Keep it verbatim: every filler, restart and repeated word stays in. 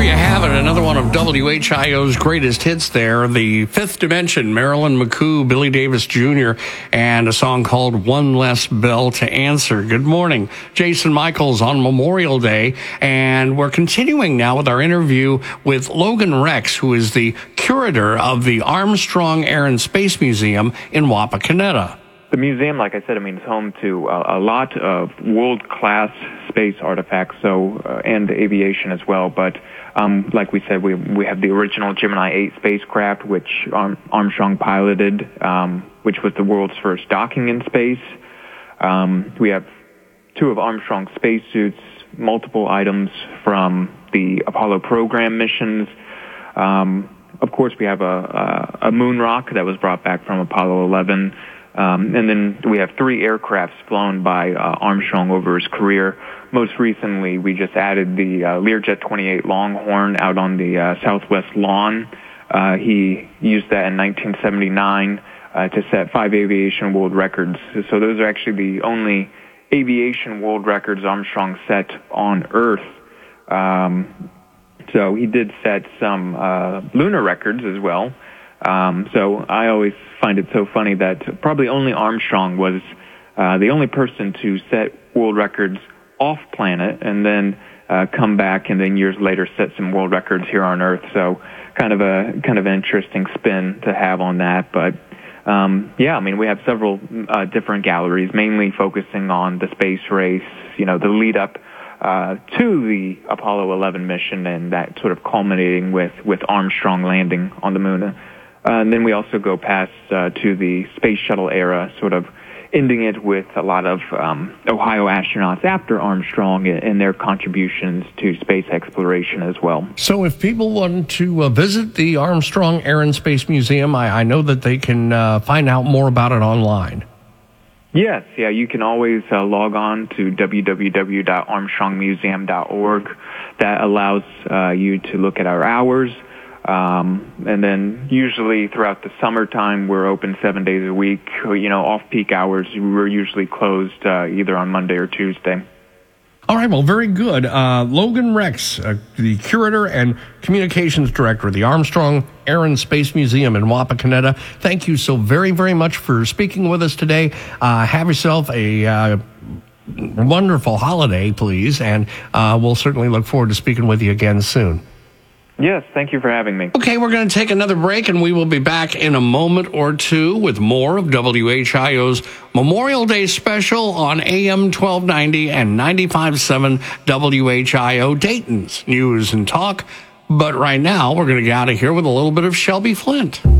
you have it, another one of W H I O's greatest hits there. The Fifth Dimension, Marilyn McCoo, Billy Davis Junior, and a song called One Less Bell to Answer. Good morning. Jason Michaels on Memorial Day, and we're continuing now with our interview with Logan Rex, who is the curator of the Armstrong Air and Space Museum in Wapakoneta. The museum, like I said, I mean, is home to a, a lot of world-class space artifacts, so uh, and aviation as well. But um, like we said, we we have the original Gemini eight spacecraft, which Arm, Armstrong piloted, um, which was the world's first docking in space. Um, we have two of Armstrong's spacesuits, multiple items from the Apollo program missions. Um, of course, we have a, a, a moon rock that was brought back from Apollo eleven. Um, and then we have three aircrafts flown by uh, Armstrong over his career. Most recently, we just added the uh, Learjet twenty-eight Longhorn out on the uh, Southwest lawn. Uh, he used that in nineteen seventy-nine uh, to set five aviation world records. So those are actually the only aviation world records Armstrong set on Earth. Um, so he did set some uh, lunar records as well. Um, so I always find it so funny that probably only Armstrong was uh, the only person to set world records off planet and then uh, come back and then years later set some world records here on Earth. So kind of a kind of an interesting spin to have on that. But um, yeah, I mean, we have several uh, different galleries, mainly focusing on the space race, you know, the lead up Uh, to the Apollo eleven mission, and that sort of culminating with, with Armstrong landing on the moon. Uh, and then we also go past uh, to the space shuttle era, sort of ending it with a lot of um, Ohio astronauts after Armstrong and, and their contributions to space exploration as well. So if people want to uh, visit the Armstrong Air and Space Museum, I, I know that they can uh, find out more about it online. Yes, yeah, you can always uh, log on to w w w dot armstrong museum dot org. That allows uh, you to look at our hours. Um, and then usually throughout the summertime, we're open seven days a week. You know, off-peak hours, we're usually closed uh, either on Monday or Tuesday. All right, well, very good. Uh, Logan Rex, uh, the curator and communications director of the Armstrong Air and Space Museum in Wapakoneta. Thank you so very, very much for speaking with us today. Uh, have yourself a uh, wonderful holiday, please, and uh, we'll certainly look forward to speaking with you again soon. Yes, thank you for having me. Okay, we're going to take another break, and we will be back in a moment or two with more of W H I O's Memorial Day special on A M twelve ninety and ninety-five point seven W H I O, Dayton's News and Talk. But right now, we're going to get out of here with a little bit of Shelby Flint.